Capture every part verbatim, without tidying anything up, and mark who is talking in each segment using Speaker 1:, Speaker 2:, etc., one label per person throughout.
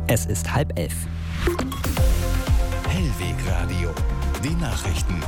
Speaker 1: Es ist halb elf.
Speaker 2: Hellwegradio, die Nachrichten.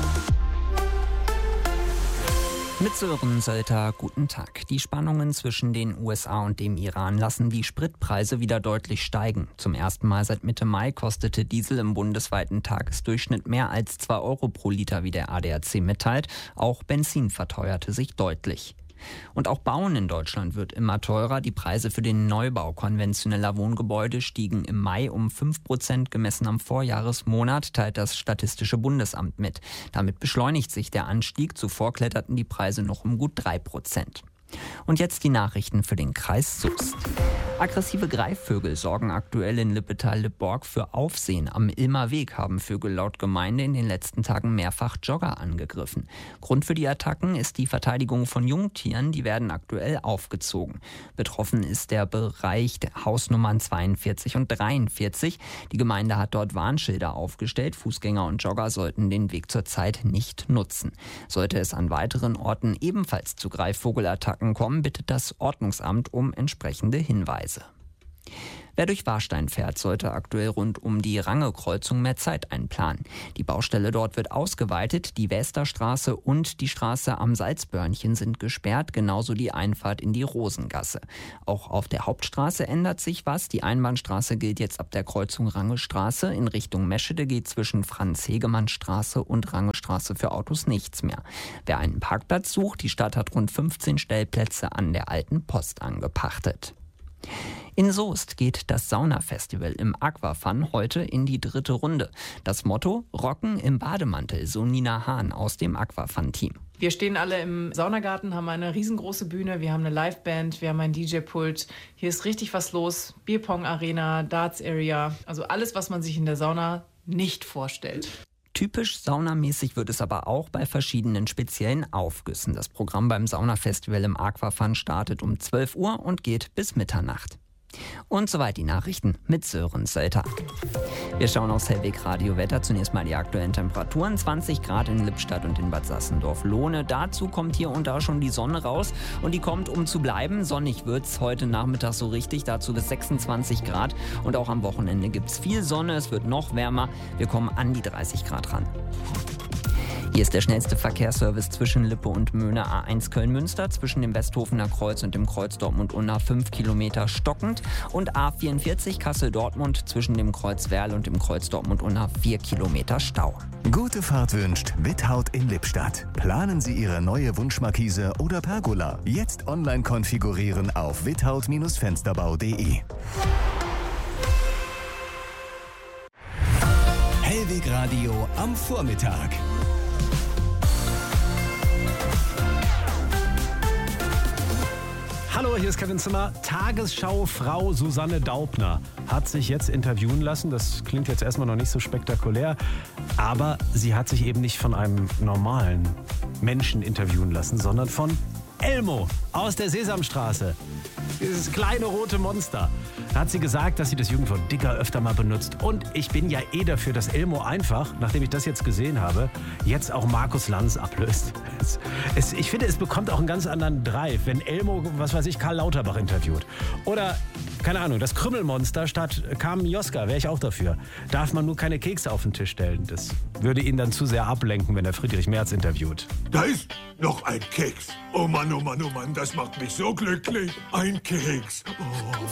Speaker 1: Mit Sören Sölter, guten Tag. Die Spannungen zwischen den U S A und dem Iran lassen die Spritpreise wieder deutlich steigen. Zum ersten Mal seit Mitte Mai kostete Diesel im bundesweiten Tagesdurchschnitt mehr als zwei Euro pro Liter, wie der A D A C mitteilt. Auch Benzin verteuerte sich deutlich. Und auch Bauen in Deutschland wird immer teurer. Die Preise für den Neubau konventioneller Wohngebäude stiegen im Mai um fünf Prozent gemessen am Vorjahresmonat, teilt das Statistische Bundesamt mit. Damit beschleunigt sich der Anstieg. Zuvor kletterten die Preise noch um gut drei Prozent. Und jetzt die Nachrichten für den Kreis Soest. Aggressive Greifvögel sorgen aktuell in Lippetal-Lipborg für Aufsehen. Am Ilmerweg haben Vögel laut Gemeinde in den letzten Tagen mehrfach Jogger angegriffen. Grund für die Attacken ist die Verteidigung von Jungtieren. Die werden aktuell aufgezogen. Betroffen ist der Bereich der Hausnummern zweiundvierzig und dreiundvierzig. Die Gemeinde hat dort Warnschilder aufgestellt. Fußgänger und Jogger sollten den Weg zurzeit nicht nutzen. Sollte es an weiteren Orten ebenfalls zu Greifvogelattacken kommen, bittet das Ordnungsamt um entsprechende Hinweise. Wer durch Warstein fährt, sollte aktuell rund um die Range-Kreuzung mehr Zeit einplanen. Die Baustelle dort wird ausgeweitet, die Westerstraße und die Straße am Salzbörnchen sind gesperrt, genauso die Einfahrt in die Rosengasse. Auch auf der Hauptstraße ändert sich was. Die Einbahnstraße gilt jetzt ab der Kreuzung Rangestraße. In Richtung Meschede geht zwischen Franz-Hegemann-Straße und Rangestraße für Autos nichts mehr. Wer einen Parkplatz sucht, die Stadt hat rund fünfzehn Stellplätze an der alten Post angepachtet. In Soest geht das Saunafestival im Aquafun heute in die dritte Runde. Das Motto: Rocken im Bademantel, so Nina Hahn aus dem Aquafun-Team.
Speaker 3: Wir stehen alle im Saunagarten, haben eine riesengroße Bühne, wir haben eine Liveband, wir haben ein D J-Pult. Hier ist richtig was los. Bierpong-Arena, Darts-Area, also alles, was man sich in der Sauna nicht vorstellt.
Speaker 1: Typisch saunamäßig wird es aber auch bei verschiedenen speziellen Aufgüssen. Das Programm beim Saunafestival im Aquafun startet um zwölf Uhr und geht bis Mitternacht. Und soweit die Nachrichten mit Sören Sölter. Wir schauen aufs Hellwegradio Wetter. Zunächst mal die aktuellen Temperaturen. zwanzig Grad in Lippstadt und in Bad Sassendorf-Lohne. Dazu kommt hier und da schon die Sonne raus. Und die kommt, um zu bleiben. Sonnig wird's heute Nachmittag so richtig. Dazu bis sechsundzwanzig Grad. Und auch am Wochenende gibt's viel Sonne. Es wird noch wärmer. Wir kommen an die dreißig Grad ran. Hier ist der schnellste Verkehrsservice zwischen Lippe und Möhne. A eins Köln-Münster zwischen dem Westhofener Kreuz und dem Kreuz Dortmund-Unna fünf Kilometer stockend. Und A vierundvierzig Kassel-Dortmund zwischen dem Kreuz Werl und dem Kreuz Dortmund-Unna vier Kilometer Stau.
Speaker 2: Gute Fahrt wünscht Withaut in Lippstadt. Planen Sie Ihre neue Wunschmarkise oder Pergola. Jetzt online konfigurieren auf withaut Fensterbau punkt de. Hellwegradio am Vormittag.
Speaker 4: Hallo, hier ist Kevin Zimmer. Tagesschau-Frau Susanne Daubner hat sich jetzt interviewen lassen. Das klingt jetzt erstmal noch nicht so spektakulär, aber sie hat sich eben nicht von einem normalen Menschen interviewen lassen, sondern von Elmo aus der Sesamstraße. Dieses kleine rote Monster. Da hat sie gesagt, dass sie das Jugend von Dicker öfter mal benutzt. Und ich bin ja eh dafür, dass Elmo einfach, nachdem ich das jetzt gesehen habe, jetzt auch Markus Lanz ablöst. Es, es, ich finde, es bekommt auch einen ganz anderen Drive, wenn Elmo, was weiß ich, Karl Lauterbach interviewt. Oder, keine Ahnung, das Krümmelmonster statt Carmen Joska, wäre ich auch dafür. Darf man nur keine Kekse auf den Tisch stellen. Das würde ihn dann zu sehr ablenken, wenn er Friedrich Merz interviewt.
Speaker 5: Da ist noch ein Keks. Oh Mann, oh Mann, oh Mann, das macht mich so glücklich. Ein Keks. Oh.